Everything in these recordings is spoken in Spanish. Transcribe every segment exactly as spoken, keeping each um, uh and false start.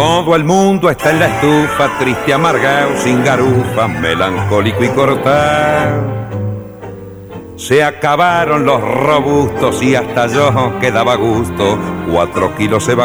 Todo el mundo está en la estufa, triste, amargado, sin garufa, melancólico y cortado. Se acabaron los robustos y hasta yo que daba gusto cuatro kilos he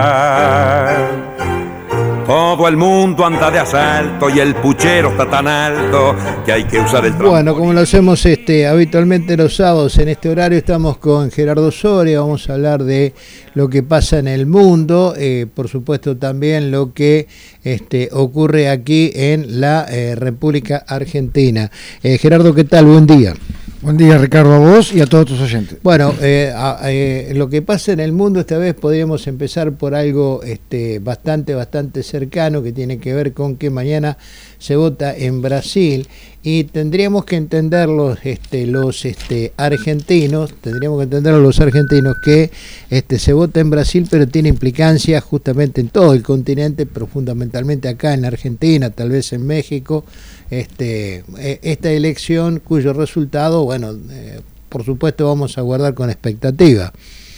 bajado. Todo el mundo anda de asalto y el puchero está tan alto que hay que usar el trampolín. Bueno, como lo hacemos este, habitualmente los sábados en este horario, estamos con Gerardo Soria. Vamos a hablar de lo que pasa en el mundo, eh, por supuesto también lo que este, ocurre aquí en la eh, República Argentina. Eh, Gerardo, ¿qué tal? Buen día. Buen día, Ricardo, a vos y a todos tus oyentes. Bueno, eh, a, eh, lo que pasa en el mundo esta vez podríamos empezar por algo este, bastante, bastante cercano, que tiene que ver con que mañana se vota en Brasil y tendríamos que entenderlos este, los este, argentinos, tendríamos que entender a los argentinos que este, se vota en Brasil, pero tiene implicancias justamente en todo el continente, pero fundamentalmente acá en Argentina, tal vez en México. Este, esta elección cuyo resultado, bueno, eh, por supuesto vamos a guardar con expectativa.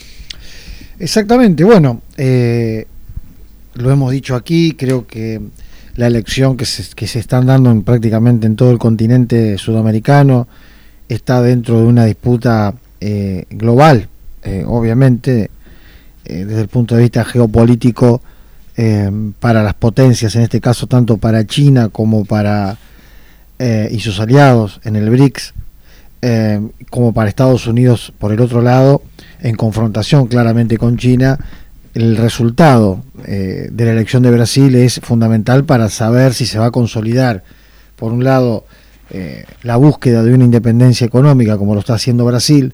Exactamente, bueno, eh, lo hemos dicho aquí, creo que la elección que se, que se están dando en, prácticamente en todo el continente sudamericano está dentro de una disputa eh, global, eh, obviamente, eh, desde el punto de vista geopolítico, eh, para las potencias, en este caso tanto para China como para Eh, y sus aliados en el B R I C S, eh, como para Estados Unidos por el otro lado, en confrontación claramente con China. El resultado eh, de la elección de Brasil es fundamental para saber si se va a consolidar, por un lado, eh, la búsqueda de una independencia económica, como lo está haciendo Brasil,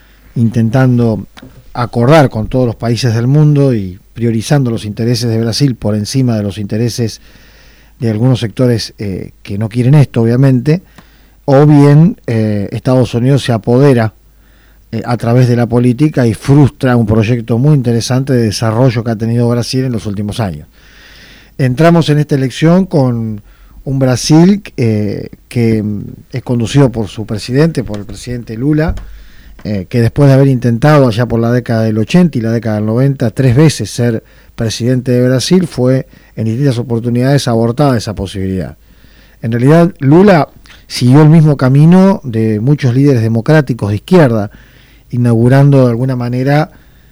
intentando acordar con todos los países del mundo y priorizando los intereses de Brasil por encima de los intereses de algunos sectores eh, que no quieren esto, obviamente, o bien eh, Estados Unidos se apodera eh, a través de la política y frustra un proyecto muy interesante de desarrollo que ha tenido Brasil en los últimos años. Entramos en esta elección con un Brasil eh, que es conducido por su presidente, por el presidente Lula, eh, que después de haber intentado allá por la década del ochenta y la década del noventa tres veces ser presidente de Brasil, fue en distintas oportunidades abortada esa posibilidad. En realidad Lula siguió el mismo camino de muchos líderes democráticos de izquierda, inaugurando de alguna manera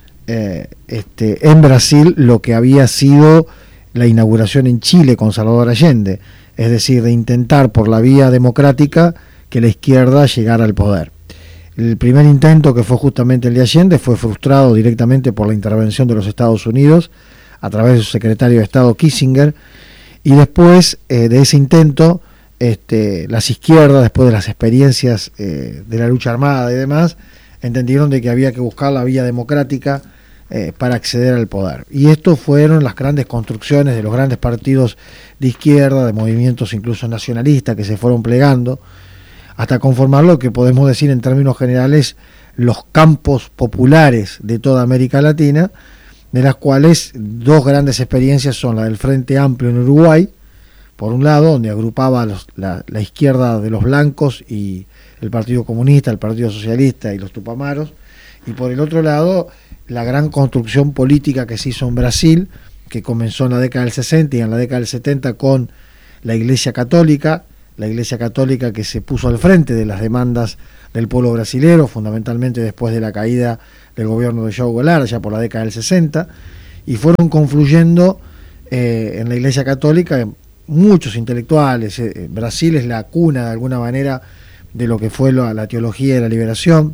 eh, este, en Brasil lo que había sido la inauguración en Chile con Salvador Allende, es decir, de intentar por la vía democrática que la izquierda llegara al poder. El primer intento, que fue justamente el de Allende, fue frustrado directamente por la intervención de los Estados Unidos a través de su secretario de Estado Kissinger, y después eh, de ese intento, este, las izquierdas, después de las experiencias eh, de la lucha armada y demás, entendieron de que había que buscar la vía democrática eh, para acceder al poder. Y esto fueron las grandes construcciones de los grandes partidos de izquierda, de movimientos incluso nacionalistas que se fueron plegando, hasta conformar lo que podemos decir en términos generales los campos populares de toda América Latina, de las cuales dos grandes experiencias son la del Frente Amplio en Uruguay, por un lado, donde agrupaba los, la, la izquierda de los blancos y el Partido Comunista, el Partido Socialista y los Tupamaros, y por el otro lado, la gran construcción política que se hizo en Brasil, que comenzó en la década del sesenta y en la década del setenta con la Iglesia Católica, la Iglesia Católica que se puso al frente de las demandas del pueblo brasilero, fundamentalmente después de la caída del gobierno de João Goulart, ya por la década del sesenta, y fueron confluyendo eh, en la Iglesia Católica muchos intelectuales. Eh, Brasil es la cuna, de alguna manera, de lo que fue la, la teología de la liberación,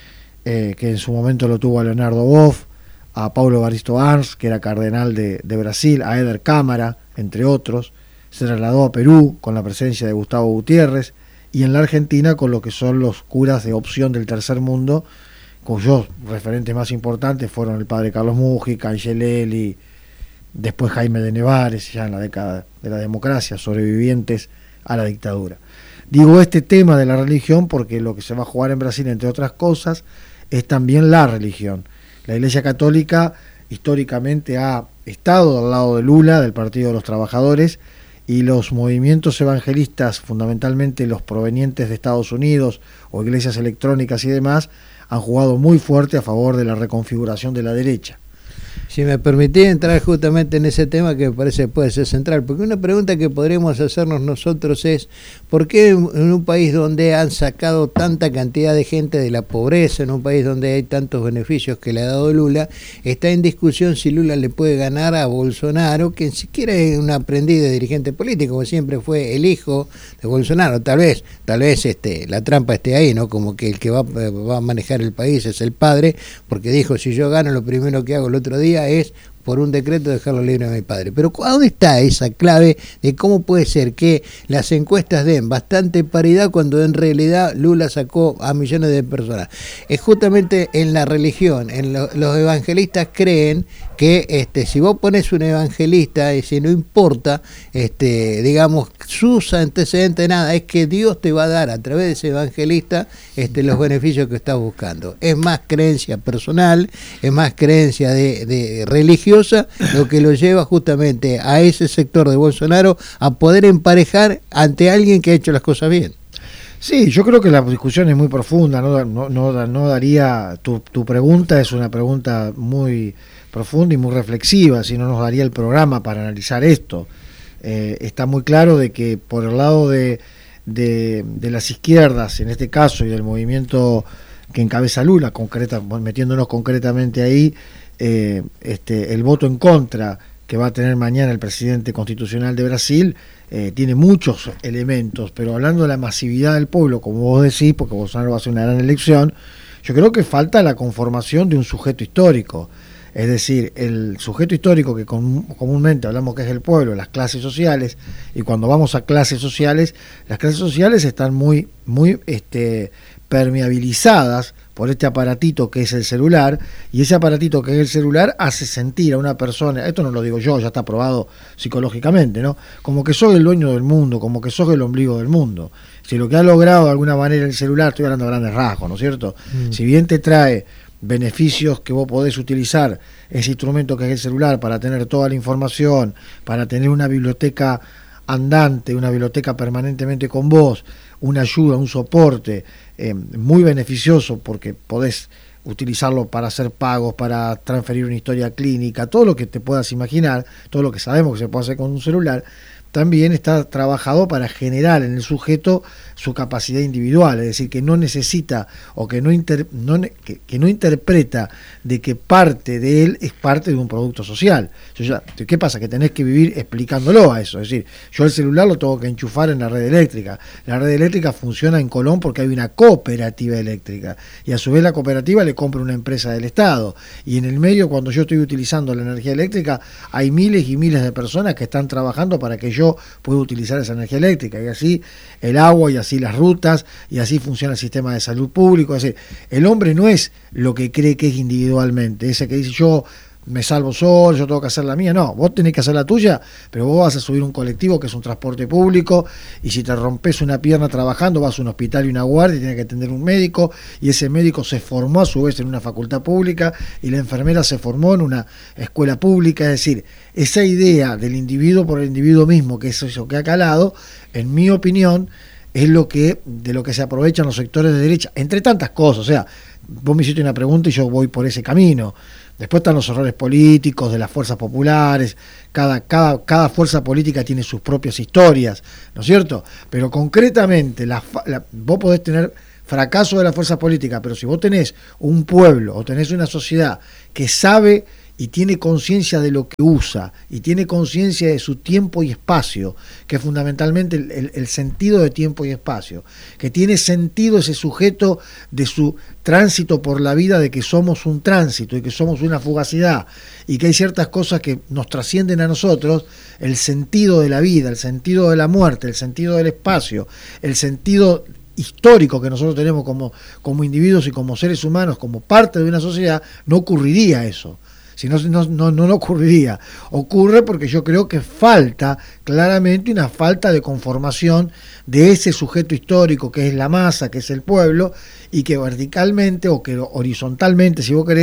eh, que en su momento lo tuvo a Leonardo Boff, a Paulo Evaristo Arns, que era cardenal de, de Brasil, a Eder Cámara, entre otros. Se trasladó a Perú con la presencia de Gustavo Gutiérrez, y en la Argentina con lo que son los curas de opción del tercer mundo, cuyos referentes más importantes fueron el padre Carlos Mújica, Angelelli, después Jaime de Nevares, ya en la década de la democracia, sobrevivientes a la dictadura. Digo este tema de la religión porque lo que se va a jugar en Brasil, entre otras cosas, es también la religión. La Iglesia Católica históricamente ha estado al lado de Lula, del Partido de los Trabajadores, y los movimientos evangelistas, fundamentalmente los provenientes de Estados Unidos o iglesias electrónicas y demás, han jugado muy fuerte a favor de la reconfiguración de la derecha. Si me permitís entrar justamente en ese tema que me parece que puede ser central, porque una pregunta que podríamos hacernos nosotros es, ¿por qué en un país donde han sacado tanta cantidad de gente de la pobreza, en un país donde hay tantos beneficios que le ha dado Lula, está en discusión si Lula le puede ganar a Bolsonaro, que ni siquiera es un aprendiz de dirigente político, como siempre fue el hijo de Bolsonaro? Tal vez, tal vez este, la trampa esté ahí, ¿no? Como que el que va, va a manejar el país es el padre, porque dijo, si yo gano, lo primero que hago el otro día es por un decreto dejarlo libre a mi padre. Pero ¿dónde está esa clave de cómo puede ser que las encuestas den bastante paridad cuando en realidad Lula sacó a millones de personas? Es justamente en la religión, en lo, los evangelistas creen que este, si vos pones un evangelista y si no importa, este, digamos, sus antecedentes, nada, es que Dios te va a dar a través de ese evangelista este, los beneficios que estás buscando. Es más creencia personal, es más creencia de, de religión, lo que lo lleva justamente a ese sector de Bolsonaro a poder emparejar ante alguien que ha hecho las cosas bien. Sí, yo creo que la discusión es muy profunda, no, no, no, no daría, tu, tu pregunta es una pregunta muy profunda y muy reflexiva, si no nos daría el programa para analizar esto. Eh, está muy claro de que por el lado de, de, de las izquierdas, en este caso, y del movimiento que encabeza Lula, concreta, metiéndonos concretamente ahí, Eh, este, el voto en contra que va a tener mañana el presidente constitucional de Brasil eh, tiene muchos elementos, pero hablando de la masividad del pueblo, como vos decís, porque Bolsonaro va a hacer una gran elección, yo creo que falta la conformación de un sujeto histórico, es decir, el sujeto histórico que com- comúnmente hablamos que es el pueblo, las clases sociales, y cuando vamos a clases sociales, las clases sociales están muy, muy este, permeabilizadas por este aparatito que es el celular, y ese aparatito que es el celular hace sentir a una persona, esto no lo digo yo, ya está probado psicológicamente, ¿no? Como que sos el dueño del mundo, como que sos el ombligo del mundo. Si lo que ha logrado de alguna manera el celular, estoy hablando a grandes rasgos, ¿no es cierto? Mm. Si bien te trae beneficios que vos podés utilizar ese instrumento que es el celular para tener toda la información, para tener una biblioteca andante, una biblioteca permanentemente con vos, una ayuda, un soporte eh, muy beneficioso porque podés utilizarlo para hacer pagos, para transferir una historia clínica, todo lo que te puedas imaginar, todo lo que sabemos que se puede hacer con un celular, también está trabajado para generar en el sujeto su capacidad individual, es decir, que no necesita o que no, inter, no que, que no interpreta de que parte de él es parte de un producto social. Yo ya, ¿qué pasa? Que tenés que vivir explicándolo a eso, es decir, yo el celular lo tengo que enchufar en la red eléctrica. La red eléctrica funciona en Colón porque hay una cooperativa eléctrica y a su vez la cooperativa le compra una empresa del Estado y en el medio, cuando yo estoy utilizando la energía eléctrica, hay miles y miles de personas que están trabajando para que yo yo puedo utilizar esa energía eléctrica, y así el agua, y así las rutas, y así funciona el sistema de salud público. Es decir, el hombre no es lo que cree que es individualmente, ese que dice yo me salvo solo, yo tengo que hacer la mía. No, vos tenés que hacer la tuya, pero vos vas a subir un colectivo que es un transporte público, y si te rompes una pierna trabajando, vas a un hospital y una guardia y tienes que atender un médico, y ese médico se formó a su vez en una facultad pública, y la enfermera se formó en una escuela pública. Es decir, esa idea del individuo por el individuo mismo, que es eso que ha calado, en mi opinión, es lo que de lo que se aprovechan los sectores de derecha, entre tantas cosas. O sea, vos me hiciste una pregunta y yo voy por ese camino. Después están los errores políticos de las fuerzas populares, cada, cada, cada fuerza política tiene sus propias historias, ¿no es cierto? Pero concretamente, la, la, vos podés tener fracaso de la fuerza política, pero si vos tenés un pueblo o tenés una sociedad que sabe y tiene conciencia de lo que usa, y tiene conciencia de su tiempo y espacio, que es fundamentalmente el, el, el sentido de tiempo y espacio, que tiene sentido ese sujeto de su tránsito por la vida, de que somos un tránsito y que somos una fugacidad, y que hay ciertas cosas que nos trascienden a nosotros, el sentido de la vida, el sentido de la muerte, el sentido del espacio, el sentido histórico que nosotros tenemos como, como individuos y como seres humanos, como parte de una sociedad. No ocurriría eso. Si no, no, no, no ocurriría. Ocurre porque yo creo que falta claramente una falta de conformación de ese sujeto histórico que es la masa, que es el pueblo, y que verticalmente o que horizontalmente, si vos querés,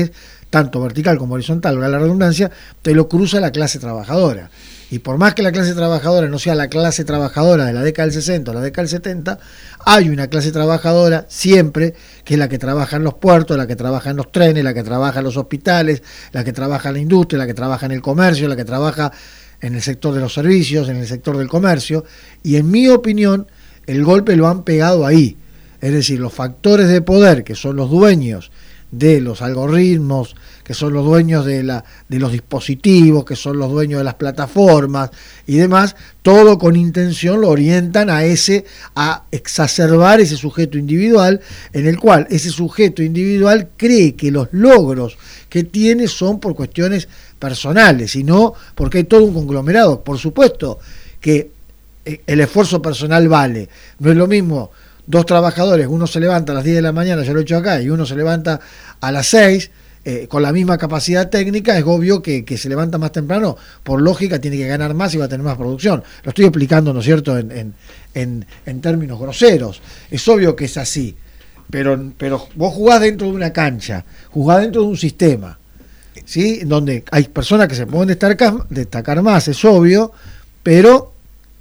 tanto vertical como horizontal, valga la redundancia, te lo cruza la clase trabajadora. Y por más que la clase trabajadora no sea la clase trabajadora de la década del sesenta o la década del setenta, hay una clase trabajadora siempre, que es la que trabaja en los puertos, la que trabaja en los trenes, la que trabaja en los hospitales, la que trabaja en la industria, la que trabaja en el comercio, la que trabaja en el sector de los servicios, en el sector del comercio, y en mi opinión, el golpe lo han pegado ahí. Es decir, los factores de poder, que son los dueños de los algoritmos, que son los dueños de, la, de los dispositivos, que son los dueños de las plataformas y demás, todo con intención lo orientan a ese, a exacerbar ese sujeto individual, en el cual ese sujeto individual cree que los logros que tiene son por cuestiones personales, y no porque hay todo un conglomerado. Por supuesto que el esfuerzo personal vale, no es lo mismo dos trabajadores, uno se levanta a las diez de la mañana, yo lo he hecho acá, y uno se levanta a las seis, eh, con la misma capacidad técnica, es obvio que, que se levanta más temprano, por lógica tiene que ganar más y va a tener más producción. Lo estoy explicando, ¿no es cierto?, en, en, en, en términos groseros. Es obvio que es así, pero, pero vos jugás dentro de una cancha, jugás dentro de un sistema, ¿sí?, donde hay personas que se pueden destacar, destacar más, es obvio, pero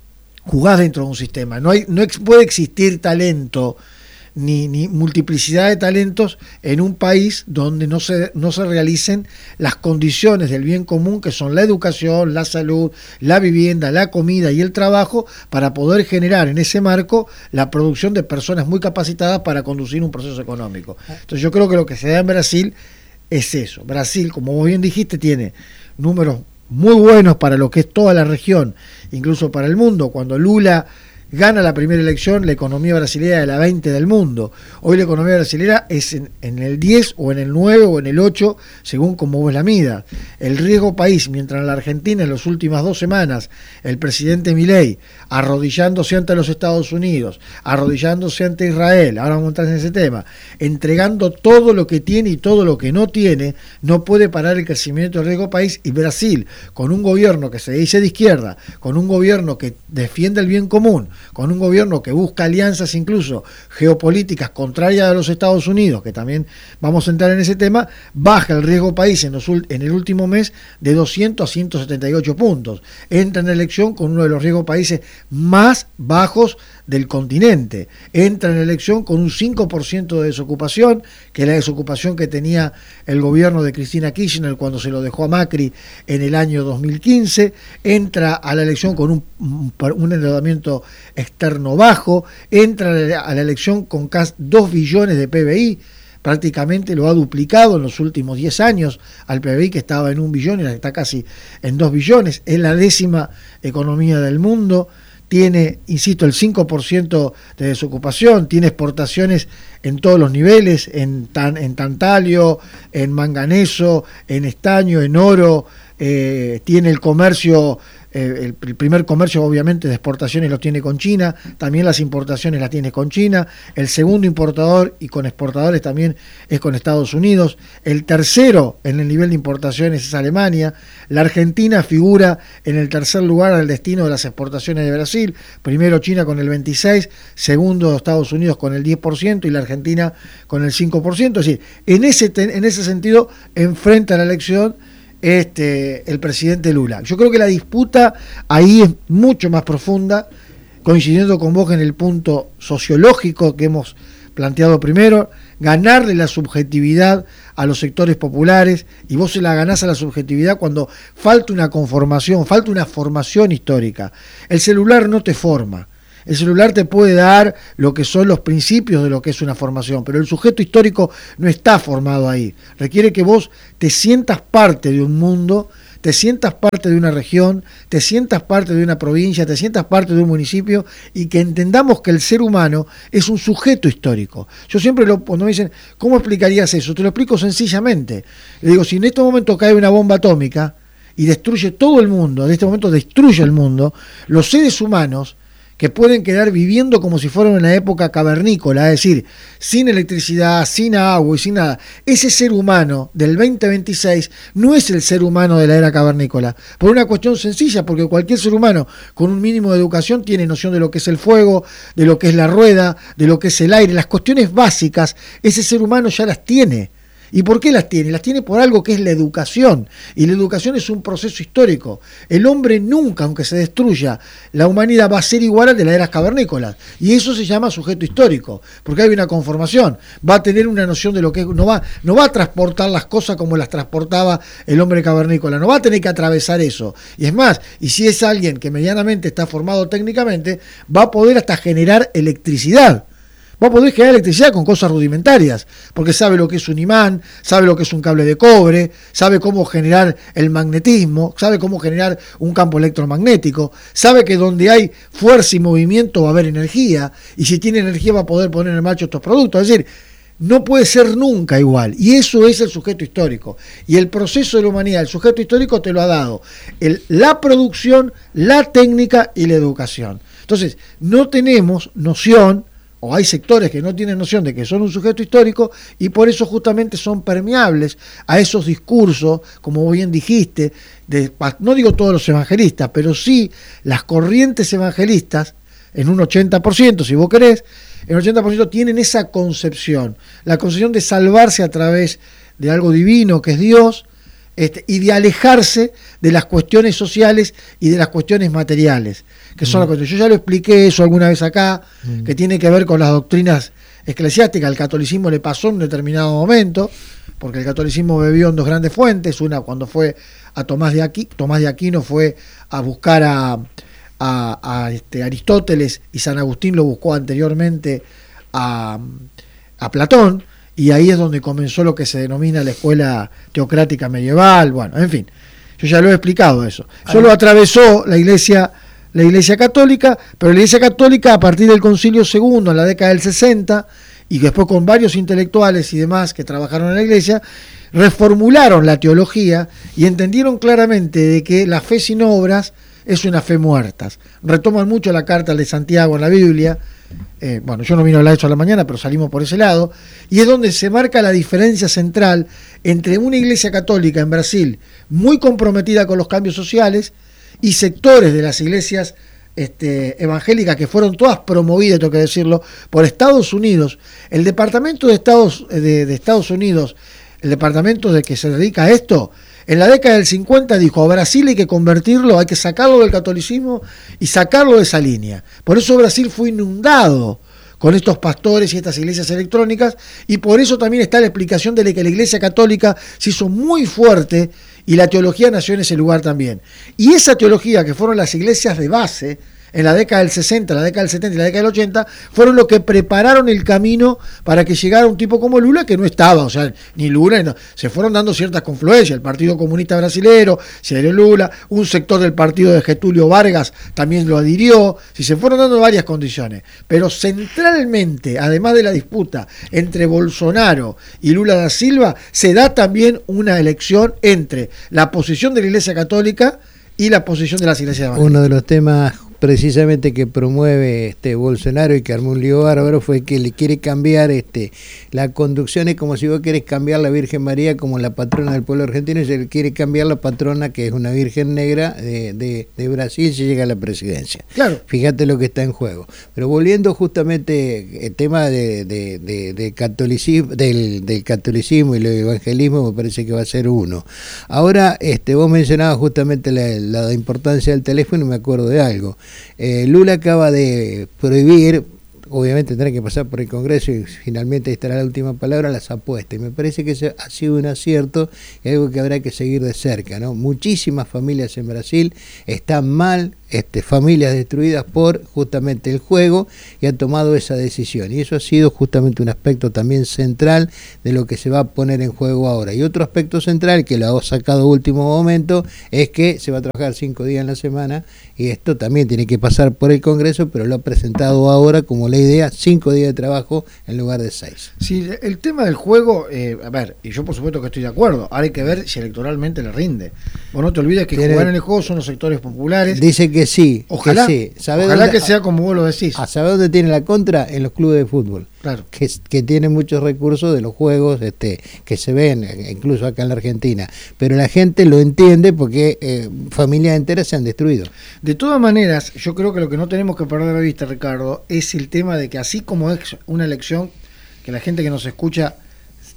jugás dentro de un sistema. No hay, no ex, puede existir talento ni, ni multiplicidad de talentos en un país donde no se, no se realicen las condiciones del bien común, que son la educación, la salud, la vivienda, la comida y el trabajo, para poder generar en ese marco la producción de personas muy capacitadas para conducir un proceso económico. Entonces yo creo que lo que se da en Brasil es eso. Brasil, como vos bien dijiste, tiene números muy buenos para lo que es toda la región, incluso para el mundo. Cuando Lula gana la primera elección, la economía brasileña era la veinte del mundo. Hoy la economía brasileña es en, en el diez o en el nueve o en el ocho, según como vos la midas. El riesgo país, mientras en la Argentina en las últimas dos semanas el presidente Milei arrodillándose ante los Estados Unidos, arrodillándose ante Israel, ahora vamos a entrar en ese tema, entregando todo lo que tiene y todo lo que no tiene, no puede parar el crecimiento del riesgo país. Y Brasil, con un gobierno que se dice de izquierda, con un gobierno que defiende el bien común, con un gobierno que busca alianzas incluso geopolíticas contrarias a los Estados Unidos, que también vamos a entrar en ese tema, baja el riesgo país en, los, en el último mes de doscientos a ciento setenta y ocho puntos. Entra en elección con uno de los riesgos países más bajos del continente. Entra en elección con un cinco por ciento de desocupación, que es la desocupación que tenía el gobierno de Cristina Kirchner cuando se lo dejó a Macri en el año dos mil quince. Entra a la elección con un, un endeudamiento externo bajo, entra a la elección con casi dos billones de P B I, prácticamente lo ha duplicado en los últimos diez años al P B I, que estaba en un billón y está casi en dos billones, es la décima economía del mundo, tiene, insisto, el cinco por ciento de desocupación, tiene exportaciones en todos los niveles, en, tan, en tantalio, en manganeso, en estaño, en oro, eh, tiene el comercio, eh, el, el primer comercio obviamente de exportaciones lo tiene con China, también las importaciones las tiene con China, el segundo importador y con exportadores también es con Estados Unidos, el tercero en el nivel de importaciones es Alemania, la Argentina figura en el tercer lugar al destino de las exportaciones de Brasil, primero China con el veintiséis por ciento, segundo Estados Unidos con el diez por ciento y la Argentina con el cinco por ciento, es decir, en ese, en ese sentido enfrenta la elección Este, el presidente Lula. Yo creo que la disputa ahí es mucho más profunda, coincidiendo con vos en el punto sociológico que hemos planteado primero, ganarle la subjetividad a los sectores populares, y vos se la ganás a la subjetividad cuando falta una conformación, falta una formación histórica. El celular no te forma. El celular te puede dar lo que son los principios de lo que es una formación, pero el sujeto histórico no está formado ahí. Requiere que vos te sientas parte de un mundo, te sientas parte de una región, te sientas parte de una provincia, te sientas parte de un municipio, y que entendamos que el ser humano es un sujeto histórico. Yo siempre, lo, cuando me dicen, ¿cómo explicarías eso? Te lo explico sencillamente. Le digo, si en este momento cae una bomba atómica y destruye todo el mundo, en este momento destruye el mundo, los seres humanos que pueden quedar viviendo como si fueran en la época cavernícola, es decir, sin electricidad, sin agua y sin nada. Ese ser humano del veinte veintiséis no es el ser humano de la era cavernícola, por una cuestión sencilla, porque cualquier ser humano con un mínimo de educación tiene noción de lo que es el fuego, de lo que es la rueda, de lo que es el aire, las cuestiones básicas, ese ser humano ya las tiene. ¿Y por qué las tiene? Las tiene por algo que es la educación. Y la educación es un proceso histórico. El hombre nunca, aunque se destruya, la humanidad va a ser igual al de las eras cavernícolas. Y eso se llama sujeto histórico, porque hay una conformación. Va a tener una noción de lo que es, no va, no va a transportar las cosas como las transportaba el hombre cavernícola. No va a tener que atravesar eso. Y es más, y si es alguien que medianamente está formado técnicamente, va a poder hasta generar electricidad. Va a poder generar electricidad con cosas rudimentarias, porque sabe lo que es un imán, sabe lo que es un cable de cobre, sabe cómo generar el magnetismo, sabe cómo generar un campo electromagnético, sabe que donde hay fuerza y movimiento va a haber energía, y si tiene energía va a poder poner en marcha estos productos. Es decir, no puede ser nunca igual, y eso es el sujeto histórico. Y el proceso de la humanidad, el sujeto histórico te lo ha dado el, la producción, la técnica y la educación. Entonces, no tenemos noción, o hay sectores que no tienen noción de que son un sujeto histórico, y por eso justamente son permeables a esos discursos, como bien dijiste, de, no digo todos los evangelistas, pero sí las corrientes evangelistas, en un ochenta por ciento, si vos querés, el ochenta por ciento tienen esa concepción, la concepción de salvarse a través de algo divino que es Dios, Este, y de alejarse de las cuestiones sociales y de las cuestiones materiales, que son mm. las cuestiones. Yo ya lo expliqué eso alguna vez acá, mm. que tiene que ver con las doctrinas eclesiásticas. Al catolicismo le pasó en un determinado momento, porque el catolicismo bebió en dos grandes fuentes. Una, cuando fue a Tomás de Aquino, Tomás de Aquino fue a buscar a, a, a este, Aristóteles, y San Agustín lo buscó anteriormente a, a Platón. Y ahí es donde comenzó lo que se denomina la escuela teocrática medieval. Bueno, en fin, yo ya lo he explicado eso. Solo atravesó la iglesia, la iglesia católica, pero la iglesia católica a partir del Concilio segundo, en la década del sesenta, y después con varios intelectuales y demás que trabajaron en la iglesia, reformularon la teología y entendieron claramente de que la fe sin obras es una fe muerta. Retoman mucho la carta de Santiago en la Biblia. Eh, bueno, yo no vine a hablar de eso a la mañana, pero salimos por ese lado, y es donde se marca la diferencia central entre una iglesia católica en Brasil muy comprometida con los cambios sociales y sectores de las iglesias este, evangélicas que fueron todas promovidas, tengo que decirlo, por Estados Unidos. El departamento de Estados, de, de Estados Unidos, el departamento de que se dedica a esto, en la década del cincuenta dijo: a Brasil hay que convertirlo, hay que sacarlo del catolicismo y sacarlo de esa línea. Por eso Brasil fue inundado con estos pastores y estas iglesias electrónicas, y por eso también está la explicación de que la iglesia católica se hizo muy fuerte y la teología nació en ese lugar también. Y esa teología, que fueron las iglesias de base en la década del sesenta, la década del setenta y la década del ochenta, fueron los que prepararon el camino para que llegara un tipo como Lula, que no estaba, o sea, ni Lula, no, se fueron dando ciertas confluencias. El Partido Comunista Brasilero, se adhirió Lula, un sector del partido de Getúlio Vargas también lo adhirió, si se fueron dando varias condiciones, pero centralmente, además de la disputa entre Bolsonaro y Lula da Silva, se da también una elección entre la posición de la Iglesia Católica y la posición de las iglesias evangélicas. Uno de los temas precisamente que promueve este Bolsonaro y que armó un lío bárbaro fue que le quiere cambiar este la conducción. Es como si vos querés cambiar la Virgen María como la patrona del pueblo argentino, y se le quiere cambiar la patrona, que es una Virgen negra de, de, de Brasil, si llega a la presidencia. Claro. Fíjate lo que está en juego. Pero volviendo justamente el tema de, de, de, de catolicismo, del, del catolicismo y el evangelismo, me parece que va a ser uno. Ahora, este vos mencionabas justamente la, la importancia del teléfono, y me acuerdo de algo. Eh, Lula acaba de prohibir, obviamente tendrá que pasar por el Congreso y finalmente estará la última palabra, las apuestas. Y me parece que ese ha sido un acierto y algo que habrá que seguir de cerca, ¿no? Muchísimas familias en Brasil están mal, este, familias destruidas por justamente el juego, y ha tomado esa decisión. Y eso ha sido justamente un aspecto también central de lo que se va a poner en juego ahora. Y otro aspecto central que lo ha sacado a último momento es que se va a trabajar cinco días en la semana, y esto también tiene que pasar por el Congreso, pero lo ha presentado ahora como la idea, cinco días de trabajo en lugar de seis. Sí, el tema del juego, eh, a ver, y yo por supuesto que estoy de acuerdo, ahora hay que ver si electoralmente le rinde. Vos no te olvides que Tiene, jugar en el juego son los sectores populares. Dice que sí, ojalá, que sí. ojalá dónde, que sea como vos lo decís. ¿A saber dónde tiene la contra? En los clubes de fútbol. Claro. Que, que tienen muchos recursos de los juegos este, que se ven, incluso acá en la Argentina. Pero la gente lo entiende porque eh, familias enteras se han destruido. De todas maneras, yo creo que lo que no tenemos que perder de vista, Ricardo, es el tema de que así como es una elección que la gente que nos escucha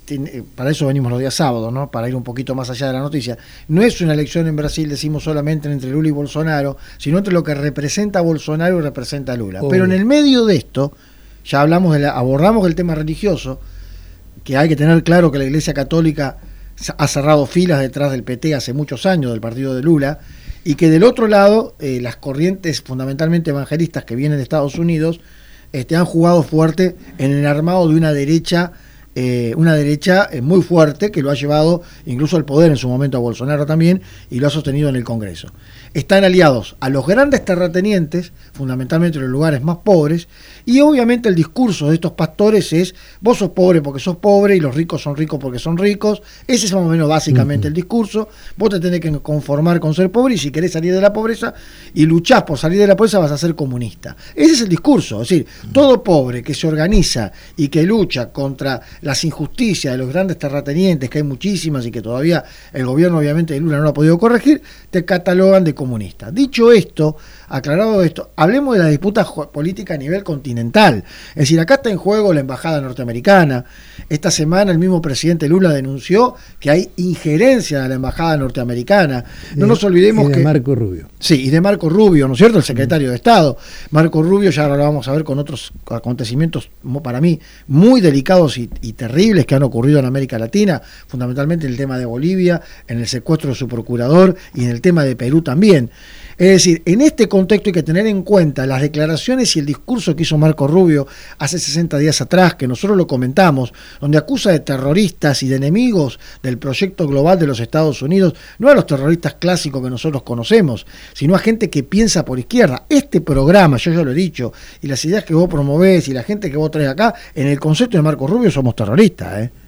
para eso venimos los días sábados, ¿no? Para ir un poquito más allá de la noticia. No es una elección en Brasil, decimos solamente entre Lula y Bolsonaro, sino entre lo que representa Bolsonaro y representa Lula. Obvio. Pero en el medio de esto, ya hablamos de la, abordamos el tema religioso, que hay que tener claro que la Iglesia Católica ha cerrado filas detrás del P T hace muchos años, del partido de Lula, y que del otro lado, eh, las corrientes fundamentalmente evangelistas que vienen de Estados Unidos, este, han jugado fuerte en el armado de una derecha Eh, una derecha eh, muy fuerte que lo ha llevado incluso al poder en su momento a Bolsonaro también y lo ha sostenido en el Congreso. Están aliados a los grandes terratenientes, fundamentalmente en los lugares más pobres, y obviamente el discurso de estos pastores es: vos sos pobre porque sos pobre y los ricos son ricos porque son ricos. Ese es más o menos básicamente uh-huh. el discurso. Vos te tenés que conformar con ser pobre, y si querés salir de la pobreza y luchás por salir de la pobreza vas a ser comunista. Ese es el discurso. Es decir, uh-huh. todo pobre que se organiza y que lucha contra las injusticias de los grandes terratenientes, que hay muchísimas y que todavía el gobierno obviamente de Lula no lo ha podido corregir, te catalogan de comunista. Dicho esto, aclarado esto, hablemos de la disputa política a nivel continental. Es decir, acá está en juego la embajada norteamericana. Esta semana el mismo presidente Lula denunció que hay injerencia de la embajada norteamericana. No nos olvidemos que... Y de Marco Rubio. Sí, y de Marco Rubio, ¿no es cierto? El secretario mm. de Estado. Marco Rubio, ya ahora lo vamos a ver con otros acontecimientos, para mí, muy delicados y, y terribles que han ocurrido en América Latina, fundamentalmente en el tema de Bolivia, en el secuestro de su procurador y en el tema de Perú también. Es decir, en este contexto hay que tener en cuenta las declaraciones y el discurso que hizo Marco Rubio hace sesenta días atrás, que nosotros lo comentamos, donde acusa de terroristas y de enemigos del proyecto global de los Estados Unidos, no a los terroristas clásicos que nosotros conocemos, sino a gente que piensa por izquierda. Este programa, yo ya lo he dicho, y las ideas que vos promovés y la gente que vos traes acá, en el concepto de Marco Rubio somos terroristas, ¿eh?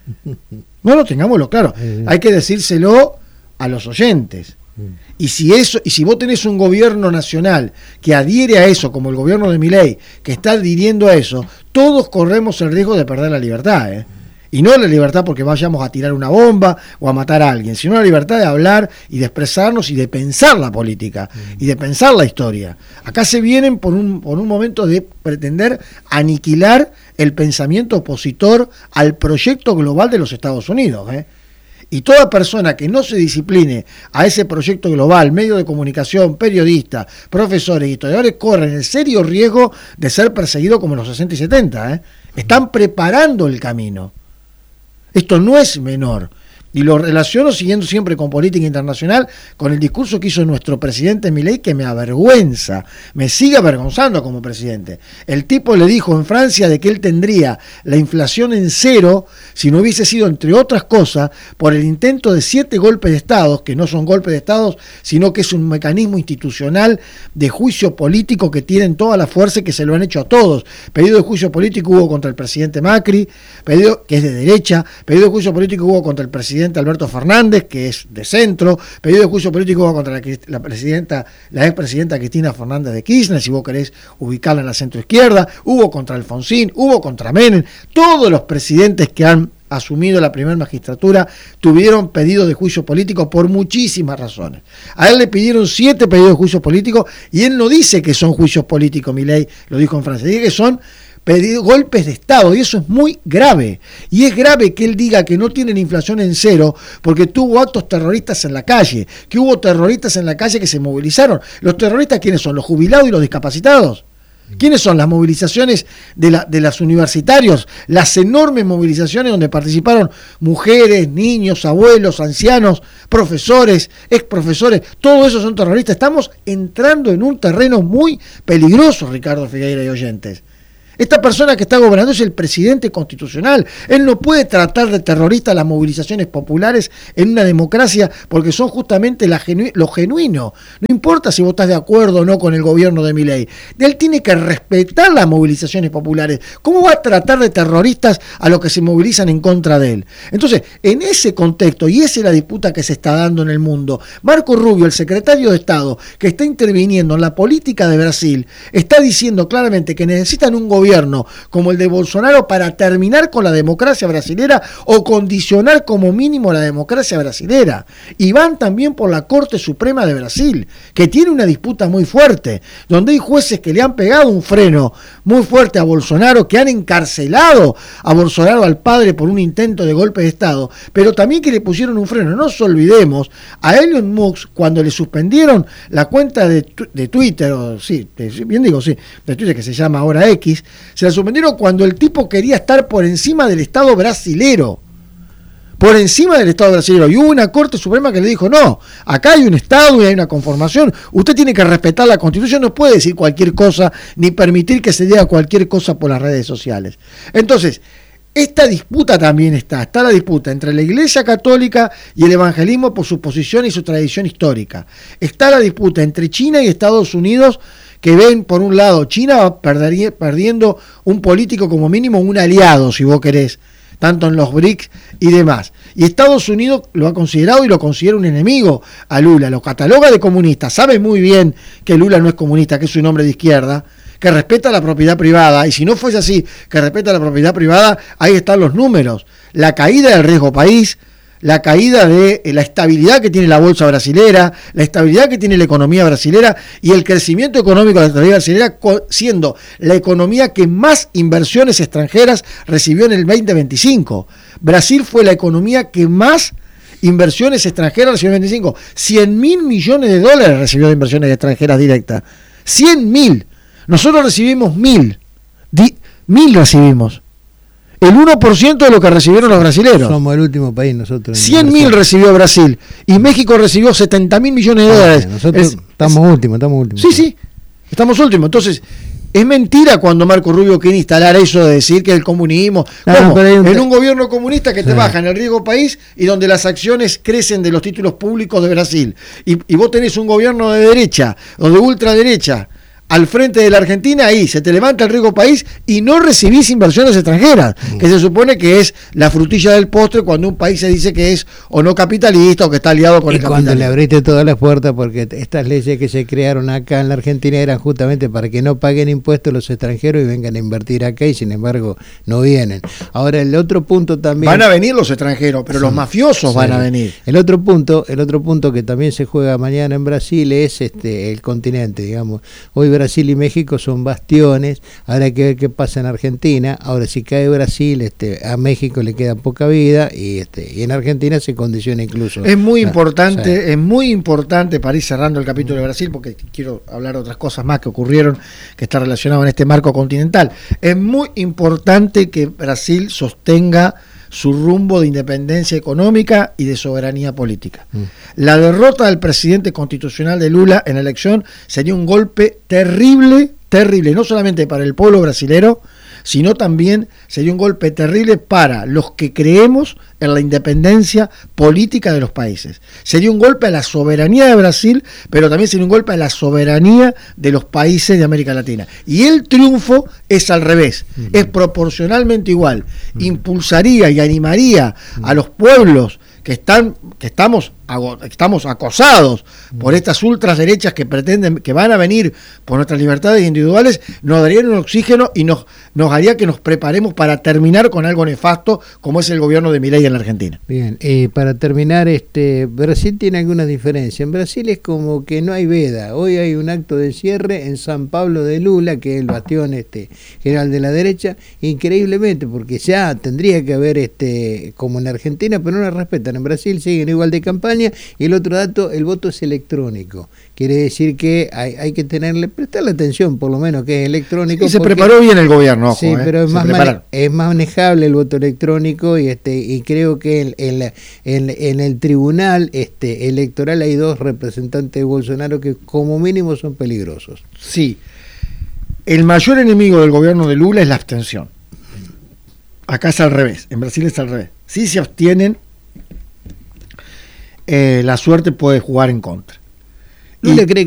No lo tengámoslo claro, hay que decírselo a los oyentes. Y si eso, y si vos tenés un gobierno nacional que adhiere a eso, como el gobierno de Milei, que está adhiriendo a eso, todos corremos el riesgo de perder la libertad, ¿eh? Y no la libertad porque vayamos a tirar una bomba o a matar a alguien, sino la libertad de hablar y de expresarnos y de pensar la política y de pensar la historia. Acá se vienen por un, por un momento de pretender aniquilar el pensamiento opositor al proyecto global de los Estados Unidos, ¿eh? Y toda persona que no se discipline a ese proyecto global, medios de comunicación, periodistas, profesores y historiadores, corren el serio riesgo de ser perseguidos como en los sesenta y setenta, ¿eh? Están preparando el camino. Esto no es menor. Y lo relaciono, siguiendo siempre con política internacional, con el discurso que hizo nuestro presidente Milei, que me avergüenza, me sigue avergonzando como presidente. El tipo le dijo en Francia de que él tendría la inflación en cero si no hubiese sido, entre otras cosas, por el intento de siete golpes de Estado, que no son golpes de Estado, sino que es un mecanismo institucional de juicio político que tienen toda la fuerza y que se lo han hecho a todos. Pedido de juicio político hubo contra el presidente Macri, pedido que es de derecha, pedido de juicio político hubo contra el presidente Alberto Fernández, que es de centro, pedido de juicio político contra la, la presidenta, la expresidenta Cristina Fernández de Kirchner, si vos querés ubicarla en la centroizquierda, hubo contra Alfonsín, hubo contra Menem. Todos los presidentes que han asumido la primera magistratura tuvieron pedidos de juicio político por muchísimas razones. A él le pidieron siete pedidos de juicio político y él no dice que son juicios políticos, Milei lo dijo en Francia, dice que son pedido, golpes de Estado, y eso es muy grave. Y es grave que él diga que no tiene la inflación en cero porque tuvo actos terroristas en la calle, que hubo terroristas en la calle que se movilizaron. ¿Los terroristas quiénes son? ¿Los jubilados y los discapacitados? ¿Quiénes son las movilizaciones de, la, de las universitarios? Las enormes movilizaciones donde participaron mujeres, niños, abuelos, ancianos, profesores, ex profesores, todos esos son terroristas. Estamos entrando en un terreno muy peligroso, Ricardo Figueira y oyentes. Esta persona que está gobernando es el presidente constitucional. Él no puede tratar de terrorista las movilizaciones populares en una democracia porque son justamente la genu- lo genuino. No importa si vos estás de acuerdo o no con el gobierno de Milei. Él tiene que respetar las movilizaciones populares. ¿Cómo va a tratar de terroristas a los que se movilizan en contra de él? Entonces, en ese contexto, y esa es la disputa que se está dando en el mundo, Marco Rubio, el secretario de Estado, que está interviniendo en la política de Brasil, está diciendo claramente que necesitan un gobierno gobierno como el de Bolsonaro para terminar con la democracia brasilera o condicionar como mínimo la democracia brasilera. Y van también por la Corte Suprema de Brasil, que tiene una disputa muy fuerte, donde hay jueces que le han pegado un freno muy fuerte a Bolsonaro, que han encarcelado a Bolsonaro, al padre, por un intento de golpe de Estado, pero también que le pusieron un freno. No nos olvidemos, a Elon Musk, cuando le suspendieron la cuenta de, de Twitter, o sí, de, bien digo, sí, de Twitter, que se llama ahora X, se la suspendieron cuando el tipo quería estar por encima del Estado brasilero. Por encima del Estado brasilero. Y hubo una Corte Suprema que le dijo, no, acá hay un Estado y hay una conformación, usted tiene que respetar la Constitución, no puede decir cualquier cosa, ni permitir que se diga cualquier cosa por las redes sociales. Entonces, esta disputa también está, está la disputa entre la Iglesia Católica y el evangelismo por su posición y su tradición histórica. Está la disputa entre China y Estados Unidos, que ven, por un lado, China va perdiendo un político, como mínimo un aliado, si vos querés, tanto en los B R I C S y demás. Y Estados Unidos lo ha considerado y lo considera un enemigo a Lula, lo cataloga de comunista, sabe muy bien que Lula no es comunista, que es un hombre de izquierda, que respeta la propiedad privada, y si no fuese así, que respeta la propiedad privada, ahí están los números, la caída del riesgo país, la caída de la estabilidad que tiene la bolsa brasilera, la estabilidad que tiene la economía brasilera y el crecimiento económico de la economía brasilera, siendo la economía que más inversiones extranjeras recibió en el veinte veinticinco. Brasil fue la economía que más inversiones extranjeras recibió en el veinticinco. cien mil millones de dólares recibió de inversiones extranjeras directas. cien mil. Nosotros recibimos mil. Di, mil recibimos. El uno por ciento de lo que recibieron los brasileros. Somos el último país nosotros. cien mil recibió Brasil y México recibió setenta mil millones de ah, dólares. Nosotros es, estamos es, últimos, estamos últimos. Sí, sí, estamos últimos. Entonces, es mentira cuando Marco Rubio quiere instalar eso de decir que el comunismo... No, ¿cómo? Un... En un gobierno comunista que te sí. bajan el riesgo país y donde las acciones crecen de los títulos públicos de Brasil. Y, y vos tenés un gobierno de derecha o de ultraderecha al frente de la Argentina, ahí se te levanta el riesgo país y no recibís inversiones extranjeras, mm. que se supone que es la frutilla del postre cuando un país se dice que es o no capitalista o que está aliado con y el capitalismo. Y cuando le abriste todas las puertas, porque estas leyes que se crearon acá en la Argentina eran justamente para que no paguen impuestos los extranjeros y vengan a invertir acá, y sin embargo no vienen. Ahora el otro punto también... Van a venir los extranjeros, pero sí, los mafiosos sí. van a venir. El otro punto, el otro punto que también se juega mañana en Brasil es este el continente, digamos. Hoy Brasil y México son bastiones, ahora hay que ver qué pasa en Argentina. Ahora si cae Brasil, este, a México le queda poca vida y este y en Argentina se condiciona incluso. Es muy importante, o sea, es muy importante para ir cerrando el capítulo de Brasil, porque quiero hablar de otras cosas más que ocurrieron que está relacionado en este marco continental. Es muy importante que Brasil sostenga su rumbo de independencia económica y de soberanía política. Mm. La derrota del presidente constitucional de Lula en la elección sería un golpe terrible, terrible, no solamente para el pueblo brasilero, sino también sería un golpe terrible para los que creemos en la independencia política de los países. Sería un golpe a la soberanía de Brasil, pero también sería un golpe a la soberanía de los países de América Latina. Y el triunfo es al revés, uh-huh. es proporcionalmente igual. Uh-huh. Impulsaría y animaría uh-huh. a los pueblos que están que estamos estamos acosados por estas ultraderechas que pretenden que van a venir por nuestras libertades individuales, nos darían un oxígeno y nos nos haría que nos preparemos para terminar con algo nefasto como es el gobierno de Milei en la Argentina. Bien, eh, para terminar, este Brasil tiene algunas diferencias. En Brasil es como que no hay veda. Hoy hay un acto de cierre en San Pablo de Lula, que es el bastión este general de la derecha, increíblemente, porque ya tendría que haber este como en Argentina, pero no la respetan. En Brasil siguen igual de campaña. Y el otro dato, el voto es electrónico. Quiere decir que hay, hay que tenerle, prestarle atención, por lo menos, que es electrónico. Y se porque, preparó bien el gobierno, ojo, sí, eh. pero es se más, mane- es más manejable el voto electrónico y este y creo que en, en, la, en, en el tribunal este electoral hay dos representantes de Bolsonaro que como mínimo son peligrosos. Sí. El mayor enemigo del gobierno de Lula es la abstención. Acá es al revés, en Brasil es al revés. Si se abstienen, Eh, la suerte puede jugar en contra. ¿Lula cree